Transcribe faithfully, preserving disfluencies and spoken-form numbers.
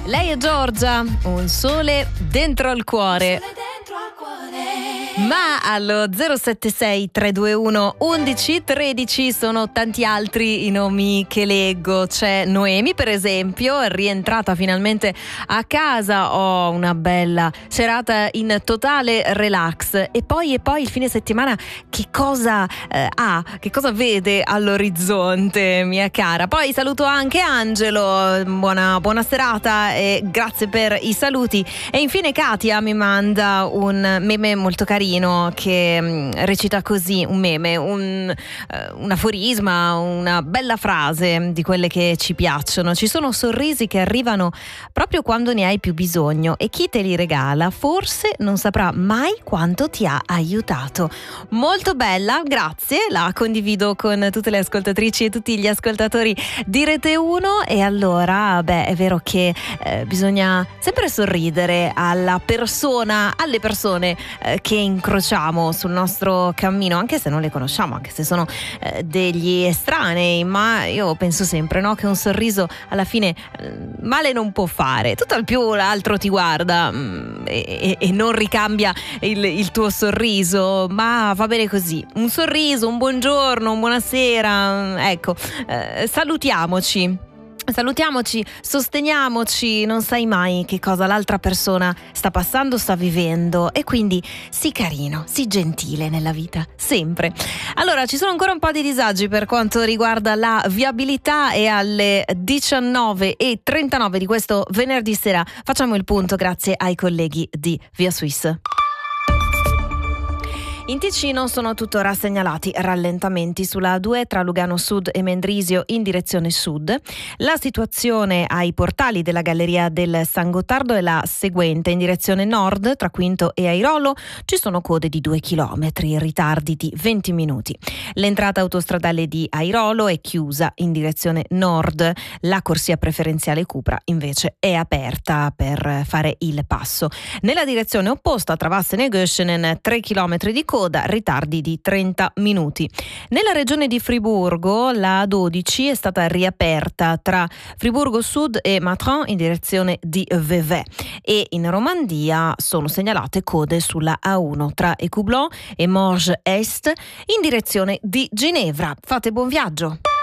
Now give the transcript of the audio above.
Lei è Giorgia, un sole dentro al cuore. Ma allo zero sette sei tre due uno undici tredici sono tanti altri i nomi che leggo. C'è Noemi, per esempio, è rientrata finalmente a casa. Ho una bella serata in totale relax. E poi e poi il fine settimana che cosa eh, ha? Che cosa vede all'orizzonte, mia cara? Poi saluto anche Angelo, buona, buona serata e grazie per i saluti. E infine Katia mi manda un meme molto carino che mh, recita così, un meme, un, uh, un aforisma, una bella frase di quelle che ci piacciono. Ci sono sorrisi che arrivano proprio quando ne hai più bisogno e chi te li regala forse non saprà mai quanto ti ha aiutato. Molto bella, grazie, la condivido con tutte le ascoltatrici e tutti gli ascoltatori di Rete uno. E allora, beh, è vero che eh, bisogna sempre sorridere alla persona, alle persone eh, che incrociamo sul nostro cammino, anche se non le conosciamo, anche se sono eh, degli estranei, ma io penso sempre, no, che un sorriso alla fine eh, male non può fare. Tutto al più l'altro ti guarda mm, e, e non ricambia il, il tuo sorriso, ma va bene così. Un sorriso, un buongiorno, un buonasera, ecco, eh, salutiamoci. Salutiamoci, sosteniamoci, non sai mai che cosa l'altra persona sta passando, sta vivendo, e quindi sii carino, sii gentile nella vita, sempre. Allora, ci sono ancora un po' di disagi per quanto riguarda la viabilità e alle diciannove e trentanove di questo venerdì sera facciamo il punto grazie ai colleghi di Via Suisse. In Ticino sono tuttora segnalati rallentamenti sulla A due tra Lugano Sud e Mendrisio in direzione sud. La situazione ai portali della Galleria del San Gottardo è la seguente: in direzione nord tra Quinto e Airolo ci sono code di due chilometri, ritardi di venti minuti. L'entrata autostradale di Airolo è chiusa in direzione nord. La corsia preferenziale Cupra invece è aperta per fare il passo. Nella direzione opposta tra Vassene e Göschenen tre chilometri di coda, ritardi di trenta minuti. Nella regione di Friburgo la A dodici è stata riaperta tra Friburgo Sud e Matran in direzione di Vevey, e in Romandia sono segnalate code sulla A uno tra Écublens e Morges Est in direzione di Ginevra. Fate buon viaggio!